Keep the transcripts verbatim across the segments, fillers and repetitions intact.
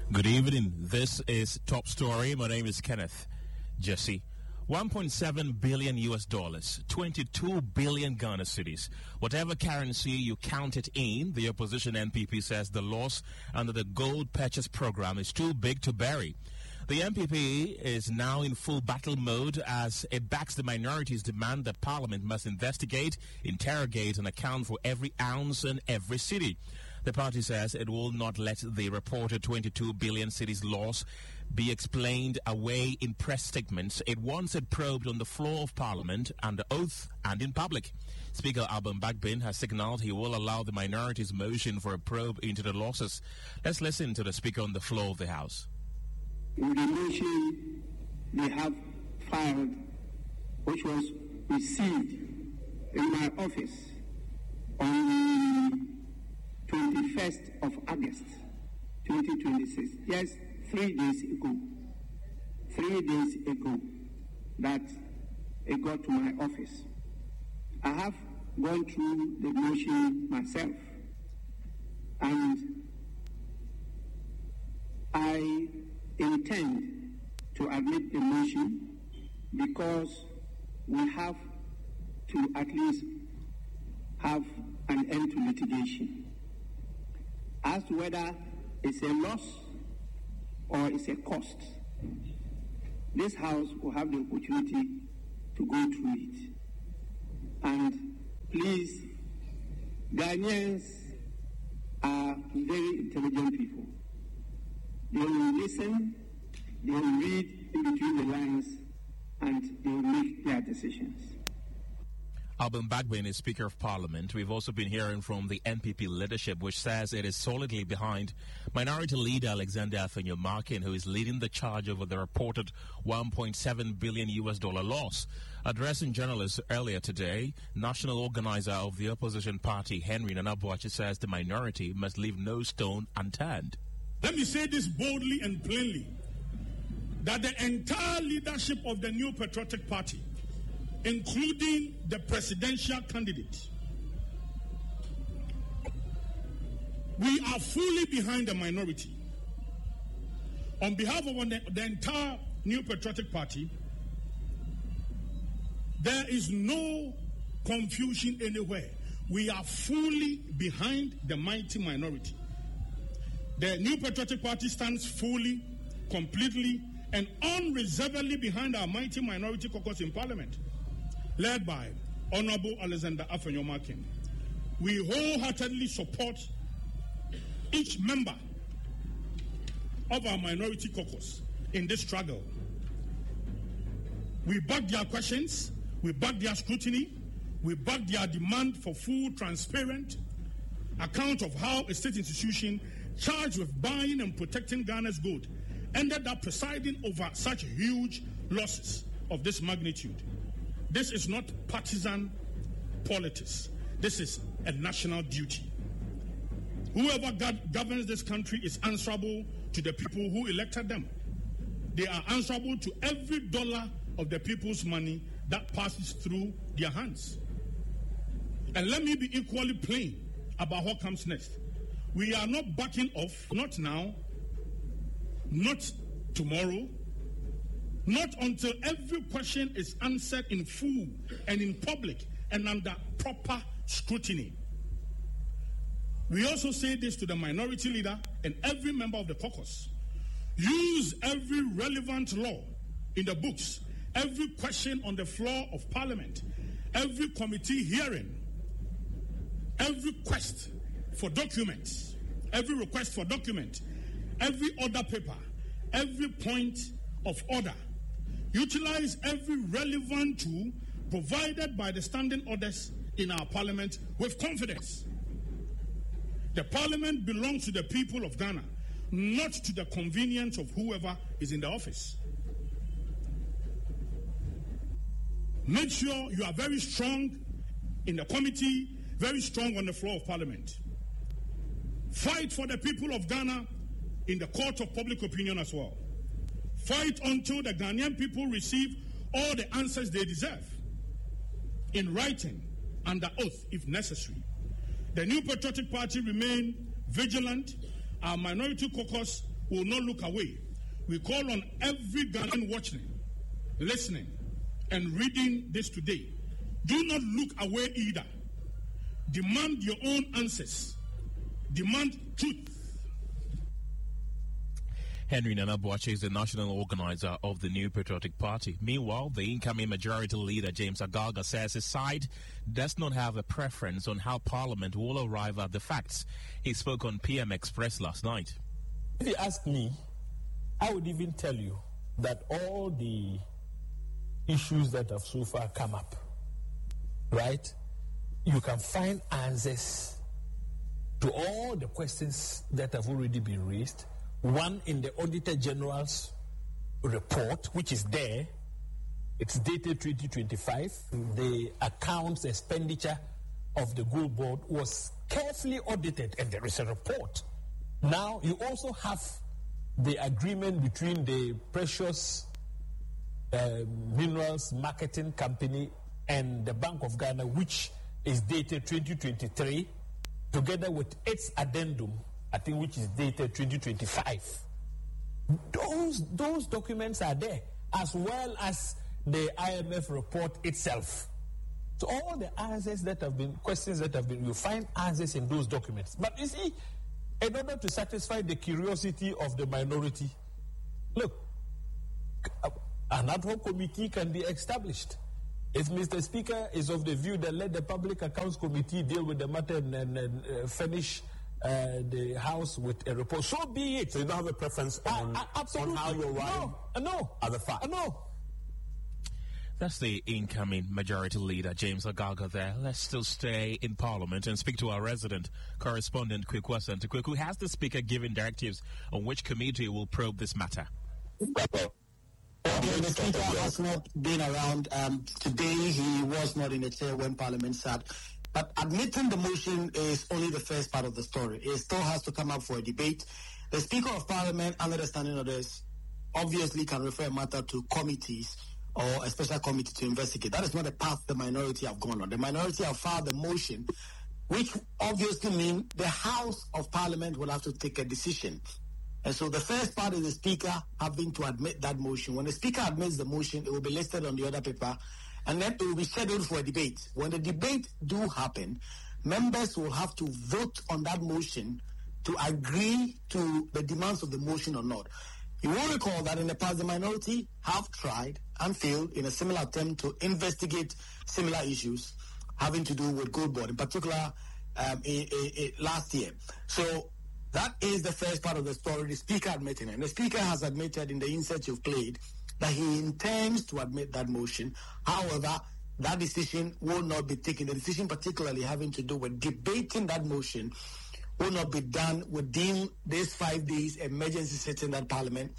Good evening. This is Top Story. My name is Kenneth Jesse. one point seven billion U S dollars, twenty-two billion Ghana cedis. Whatever currency you count it in, the opposition N P P says the loss under the gold purchase program is too big to bury. The N P P is now in full battle mode as it backs the minority's demand that Parliament must investigate, interrogate, and account for every ounce and every city. The party says it will not let the reported twenty-two billion cedis loss be explained away in press statements. It wants it probed on the floor of Parliament, under oath and in public. Speaker Alban Bagbin has signaled he will allow the minority's motion for a probe into the losses. Let's listen to the Speaker on the floor of the House. In the motion they have filed, which was received in my office on the twenty-first of August, twenty twenty-six. Yes, three days ago. Three days ago that it got to my office. I have gone through the motion myself, and I intend to admit the motion because we have to at least have an end to litigation. As to whether it's a loss or it's a cost, this House will have the opportunity to go through it. And please, Ghanaians are very intelligent people. They will listen, they will read in between the lines, and they will make their decisions. Alban Bagbin is Speaker of Parliament. We've also been hearing from the N P P leadership, which says it is solidly behind Minority Leader Alexander Afenyo-Markin, who is leading the charge over the reported one point seven billion U S dollar loss. Addressing journalists earlier today, national organizer of the opposition party, Henry Nana Boakye, says the minority must leave no stone unturned. Let me say this boldly and plainly, that the entire leadership of the New Patriotic Party, including the presidential candidate, we are fully behind the minority. On behalf of the entire New Patriotic Party, there is no confusion anywhere. We are fully behind the mighty minority. The New Patriotic Party stands fully, completely, and unreservedly behind our mighty minority caucus in Parliament, led by Honorable Alexander Afenyo-Markin. We wholeheartedly support each member of our minority caucus in this struggle. We back their questions, we back their scrutiny, we back their demand for full, transparent account of how a state institution charged with buying and protecting Ghana's gold ended up presiding over such huge losses of this magnitude. This is not partisan politics. This is a national duty. Whoever governs this country is answerable to the people who elected them. They are answerable to every dollar of the people's money that passes through their hands. And let me be equally plain about what comes next. We are not backing off, not now, not tomorrow, not until every question is answered in full and in public and under proper scrutiny. We also say this to the minority leader and every member of the caucus. Use every relevant law in the books, every question on the floor of Parliament, every committee hearing, every quest for documents, every request for document, every order paper, every point of order. Utilize every relevant tool provided by the standing orders in our Parliament with confidence. The Parliament belongs to the people of Ghana, not to the convenience of whoever is in the office. Make sure you are very strong in the committee, very strong on the floor of Parliament. Fight for the people of Ghana in the court of public opinion as well. Fight until the Ghanaian people receive all the answers they deserve, in writing, under oath if necessary. The New Patriotic Party remain vigilant. Our minority caucus will not look away. We call on every Ghanaian watching, listening, and reading this today. Do not look away either. Demand your own answers. Demand truth. Henry Nana Boakye is the national organizer of the New Patriotic Party. Meanwhile, the incoming majority leader, James Agaga, says his side does not have a preference on how Parliament will arrive at the facts. He spoke on P M Express last night. If you ask me, I would even tell you that all the issues that have so far come up, right, you can find answers to all the questions that have already been raised. One in the Auditor General's report, which is there. It's dated twenty twenty-five. The accounts expenditure of the Gold Board was carefully audited, and there is a report. Now, you also have the agreement between the Precious uh, Minerals Marketing Company and the Bank of Ghana, which is dated twenty twenty-three, together with its addendum, I think, which is dated twenty twenty-five. Those, those documents are there, as well as the I M F report itself. So all the answers that have been, questions that have been, you find answers in those documents. But you see, in order to satisfy the curiosity of the minority, look, an ad hoc committee can be established. If Mister Speaker is of the view that let the Public Accounts Committee deal with the matter and, and, and uh, finish uh, the House with a report, so be it. So you don't have a preference on, uh, uh, on how you arrive no, uh, no, at the fact? Uh, no. That's the incoming majority leader, James Agaga there. Let's still stay in Parliament and speak to our resident correspondent, Kweku Asante. Kweku, has the Speaker given directives on which committee will probe this matter? Well, the Speaker has not been around. Um, today he was not in the chair when Parliament sat. But admitting the motion is only the first part of the story. It still has to come up for a debate. The Speaker of Parliament, under the standing orders, obviously can refer a matter to committees or a special committee to investigate. That is not the path the minority have gone on. The minority have filed the motion, which obviously means the House of Parliament will have to take a decision. And so the first part is the Speaker having to admit that motion. When the Speaker admits the motion, it will be listed on the other paper, and then it will be scheduled for a debate. When the debate do happen, members will have to vote on that motion to agree to the demands of the motion or not. You will recall that in the past, the minority have tried and failed in a similar attempt to investigate similar issues having to do with Gold Board, in particular um, a, a, a last year. So that is the first part of the story, the Speaker admitting it. And the Speaker has admitted in the insert you've played that he intends to admit that motion. However, that decision will not be taken. The decision particularly having to do with debating that motion will not be done within these five days emergency sitting that Parliament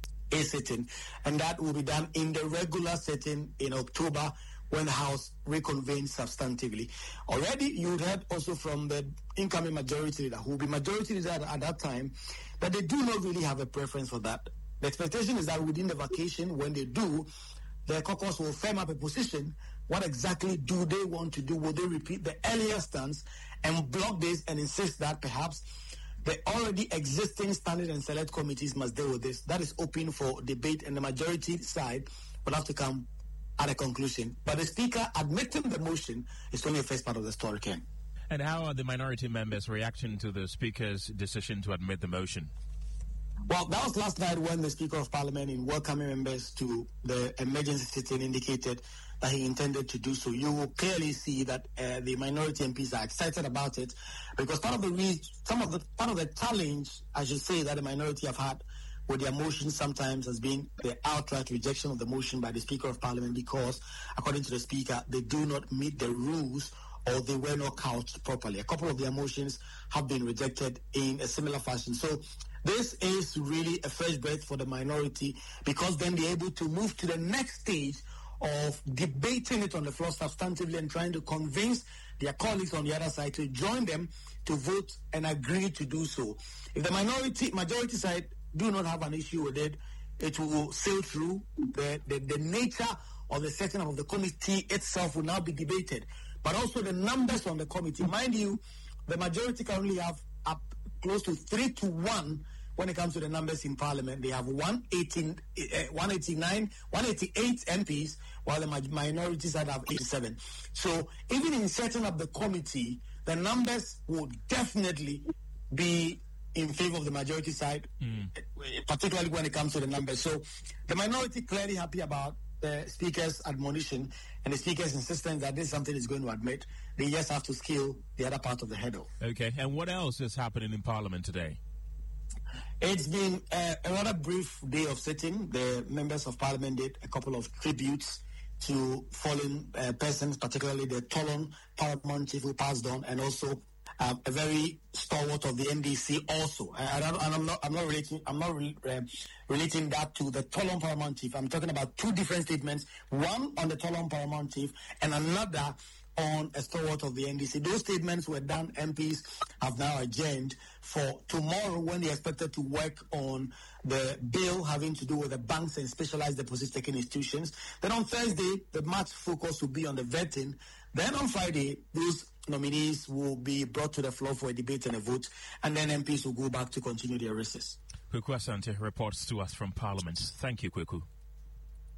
is sitting. And that will be done in the regular sitting in October when the House reconvenes substantively. Already you heard also from the incoming majority leader, who will be majority leader at, at that time, that they do not really have a preference for that. The expectation is that within the vacation, when they do, the caucus will firm up a position. What exactly do they want to do? Will they repeat the earlier stance and block this and insist that perhaps the already existing standing and select committees must deal with this? That is open for debate, and the majority side will have to come at a conclusion. But the Speaker admitting the motion is only the first part of the story, Ken. And how are the minority members reacting to the Speaker's decision to admit the motion? Well, that was last night when the Speaker of Parliament, in welcoming members to the emergency sitting, indicated that he intended to do so. You will clearly see that uh, the minority M Ps are excited about it, because part of the re- some of the part of the challenge, I should say, that the minority have had with their motion sometimes has been the outright rejection of the motion by the Speaker of Parliament, because, according to the Speaker, they do not meet the rules or they were not couched properly. A couple of their motions have been rejected in a similar fashion. So this is really a fresh breath for the minority, because then they're able to move to the next stage of debating it on the floor substantively and trying to convince their colleagues on the other side to join them to vote and agree to do so. If the minority, majority side do not have an issue with it, it will sail through. The, the, the nature of the setting up of the committee itself will now be debated. But also the numbers on the committee. Mind you, the majority currently have up close to three to one when it comes to the numbers in Parliament, they have one eighteen, uh, one eighty-nine, one eighty-eight M Ps, while the mi- minority side have eighty-seven. So even in setting up the committee, the numbers would definitely be in favor of the majority side, mm. particularly when it comes to the numbers. So the minority clearly happy about the Speaker's admonition and the Speaker's insistence that this is something he's going to admit. They just have to scale the other part of the hurdle. Okay, and what else is happening in Parliament today? It's been uh, a rather brief day of sitting. The members of Parliament did a couple of tributes to fallen uh, persons, particularly the Tollon Paramount Chief who passed on, and also uh, a very stalwart of the N D C also. And, and I'm not, I'm not relating, I'm not re, uh, relating that to the Tollon Paramount Chief. I'm talking about two different statements: one on the Tollon Paramount Chief, and another on a stalwart of the N D C. Those statements were done. M Ps have now adjourned for tomorrow when they're expected to work on the bill having to do with the banks and specialized deposit-taking institutions. Then on Thursday, the much focus will be on the vetting. Then on Friday, those nominees will be brought to the floor for a debate and a vote, and then M Ps will go back to continue their races. Kweku Asante reports to us from Parliament. Thank you, Kweku.